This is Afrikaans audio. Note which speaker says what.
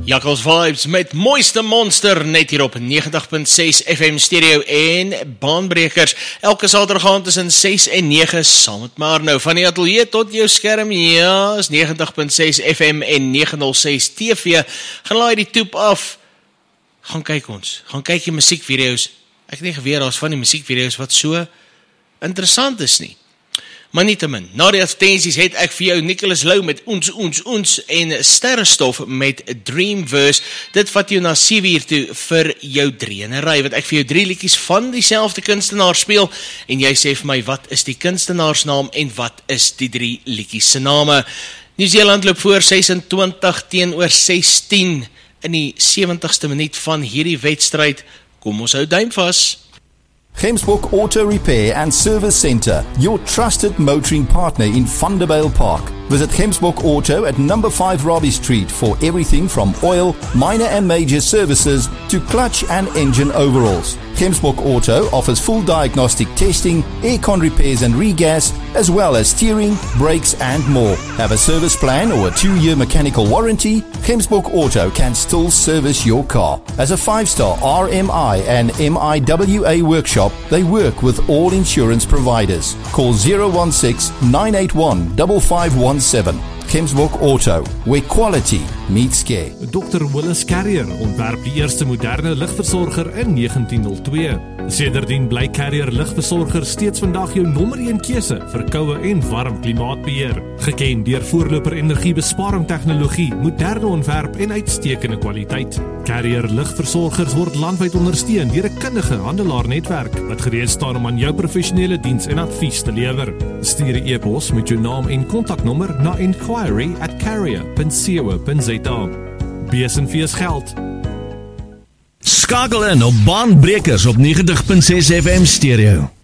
Speaker 1: Jakkals Vibes met Mooiste Monster net hier op 90.6 FM stereo en baanbrekers. Elke saterdag aand tussen 6 en 9 saam met Marno. Van die atelier tot jou skerm, ja, is 90.6 FM en 906 TV. Gaan laai die toep af. Gaan kyk die musiekvideo's. Ek het nie geweet daar is van die musiekvideo's wat so interessant is nie. Maar nietemin, na die advertensies het ek vir jou Nicholas Lou met ons en Sterrestof met Dreamverse. Dit vat jou na 7 uur toe vir jou drieënery, wat ek vir jou 3 liedjies van dieselfde kunstenaar speel, en jy sê vir my, wat is die kunstenaarsnaam en wat is die 3 liedjies se name? Nieu-Seeland loop voor 26 teenoor 16 in die 70ste minuut van hierdie wedstryd. Kom ons hou duim vas.
Speaker 2: Gemsbok Auto Repair and Service Centre, your trusted motoring partner in Vanderbijl Park. Visit Gemsbok Auto at number 5 Robbie Street for everything from oil, minor and major services to clutch and engine overhauls. Gemsbok Auto offers full diagnostic testing, aircon repairs and regas, as well as steering, brakes and more. Have a service plan or a 2-year mechanical warranty? Gemsbok Auto can still service your car. As a 5-star RMI and MIWA workshop, they work with all insurance providers. Call 016-981-5517. Gemsbok Auto, where quality meets care.
Speaker 3: Dr. Willis Carrier ontwerp die eerste moderne ligversorger in 1902. Sedertdien bly Carrier ligversorger steeds vandag jou nommer 1 keuse vir koue en warm klimaatbeheer. Geken deur voorloper energiebesparing tegnologie, moderne ontwerp en uitstekende kwaliteit. Carrier ligversorgers word landwyd ondersteun deur 'n kundige handelaarnetwerk wat gereed staan om aan jou professionele diens en advies te lewer. Stuur 'n e-pos met jou naam en kontaknommer na inquiry@carrier.co.za. Besenfees geld.
Speaker 4: Skakel in op Baanbrekers op 90.6 FM stereo.